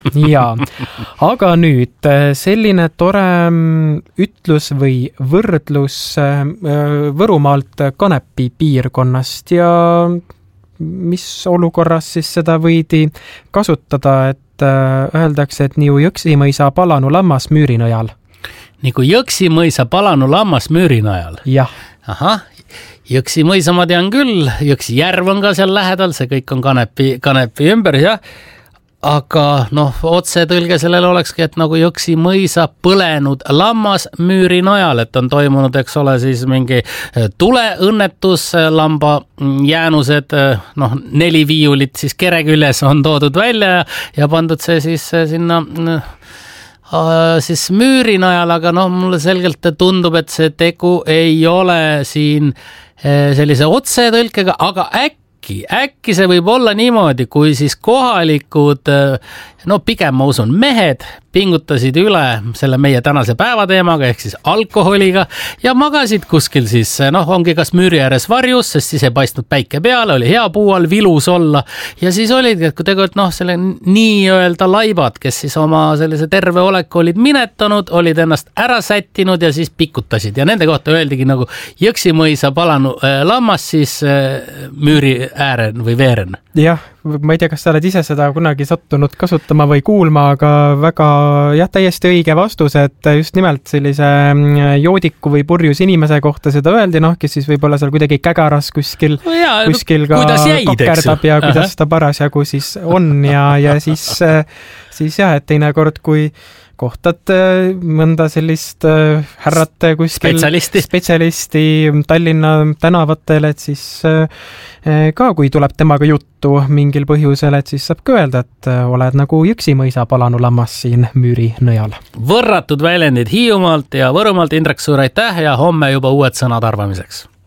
Jaa, aga nüüd selline tore ütlus või võrdlus Võrumaalt Kanepi piirkonnast ja mis olukorras siis seda võidi kasutada, et öeldakse, et nii Jõksimõisa Palanu lammas Müürinõjal. Nagu Jõksimõisa Palanu lammas Müürinõjal? Jah. Ahah, Jõksimõisa ma tean küll, Jõksijärv on ka seal lähedal, see kõik on Kanepi ümber, jah. Aga otse tõlge sellele olekski, et nagu Jõksimõisa põlenud lammas Müürinõjal, et on toimunud, eks ole, siis mingi tuleõnnetus, lamba jäänused, 4 viiulit siis kere küljes on toodud välja ja pandud see siis sinna siis Müürinõjal, aga mulle selgelt tundub, et see tegu ei ole siin sellise otsetõlkega, aga äkki see võib olla niimoodi, kui siis kohalikud, pigem ma usun mehed, pingutasid üle selle meie tänase päevateemaga ehk siis alkoholiga ja magasid kuskil siis, ongi kas müüri ääres varjus, sest siis ei paistnud päike peale, oli hea puu all, vilus olla ja siis olidki, et kui tegelikult selle nii-öelda laibad, kes siis oma sellise terve oleku olid minetanud, olid ennast ära sättinud ja siis pikutasid ja nende kohta öeldigi nagu Jõksimõisa Palanu lammas siis müüri äären või veeren. Jah, ma ei tea, kas sa oled ise seda kunagi sattunud kasutama või kuulma, aga väga täiesti õige vastus, et just nimelt sellise joodiku või purjus inimese kohta seda öeldi, kes siis võib-olla seal kuidagi kägaras kuskil ka kakerdab ja kuidas ta parasjagu siis on ja siis jah, et teinekord, kui kohtad mõnda sellist härrat kuskil spetsialisti Tallinna tänavatel, et siis ka kui tuleb temaga juttu mingil põhjusel, et siis saab ka öelda, et oled nagu Jõksimõisa Palanu lammas siin Müürinõjal. Võrratud väljendid Hiiumaalt ja Võrumaalt, Indrek, suur aitäh ja homme juba uued sõnad arvamiseks.